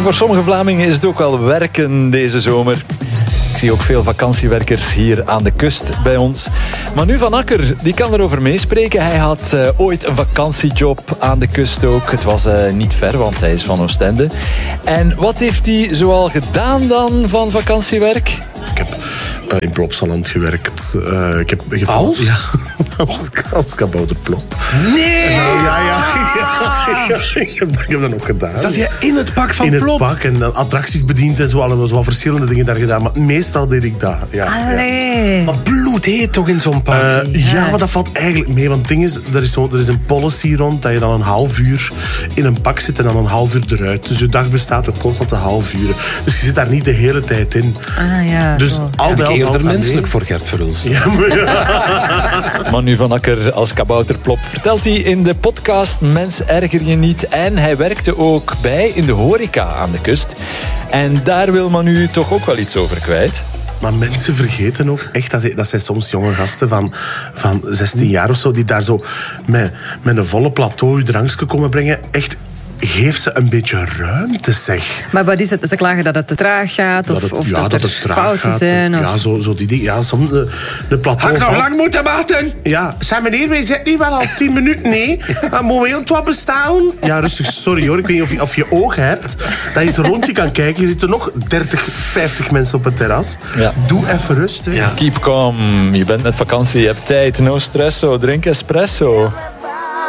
voor sommige Vlamingen is het ook wel werken deze zomer. Ik zie ook veel vakantiewerkers hier aan de kust bij ons. Manu van Akker, die kan erover meespreken. Hij had ooit een vakantiejob aan de kust ook. Het was niet ver, want hij is van Oostende. En wat heeft hij zoal gedaan dan van vakantiewerk? Ik heb in Plopsaland gewerkt. Ik heb Als? Ja, als kabouterplop. Nee! Ja. Ik heb dat nog gedaan. Zat je in het pak van in Plop? het pak en attracties bediend en zo. Allemaal zo verschillende dingen daar gedaan. Maar meestal deed ik dat. Ja. Allee. Maar bloedheet toch in zo'n pak? Ja, maar dat valt eigenlijk mee. Want het ding is, er is een policy rond dat je dan een half uur in een pak zit en dan een half uur eruit. Dus je dag bestaat uit constante half uren. Dus je zit daar niet de hele tijd in. Ah ja, Dus zo. al bij al valt Eerder dat menselijk mee. voor Gert Verhulst. Ja, maar Manu van Akker als kabouterplop vertelt hij in de podcast Mens erger je niet. En hij werkte ook bij in de horeca aan de kust. En daar wil Manu toch ook wel iets over kwijt. Maar mensen vergeten ook echt dat zijn soms jonge gasten van 16 jaar of zo, die daar zo met een volle plateau je drankje komen brengen. Echt, geef ze een beetje ruimte, zeg. Maar wat is het? Ze klagen dat het te traag gaat? Of dat er het traag fouten gaat. zijn? Of... Ja, zo die dingen. Ja, soms de plateau. Had ik nog lang moeten wachten? Ja, zijn meneer, wij zitten hier wel al 10 minuten. Nee, mogen wij ook wat bestellen? Ja, rustig, sorry hoor. Ik weet niet of je ogen hebt. Dat je eens een rondje kan kijken. Er zitten nog 30, 50 mensen op het terras. Ja. Doe even rust. Hè. Ja. Keep calm. Je bent met vakantie, je hebt tijd. No stresso. Drink espresso.